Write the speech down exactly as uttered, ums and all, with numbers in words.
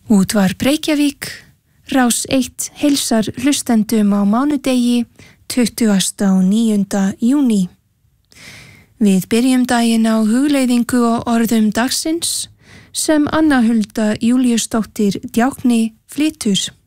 Útvarp Reykjavík, Rás eitt heilsar hlustendum á mánudegi tuttugasta og níunda júní. Við byrjum daginn á hugleiðingu og orðum dagsins sem Anna Hulda Júlíusdóttir Djákni flytur.